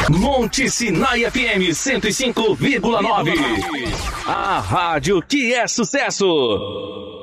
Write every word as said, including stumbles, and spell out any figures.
Monte Sinai F M cento e cinco vírgula nove. A rádio que é sucesso.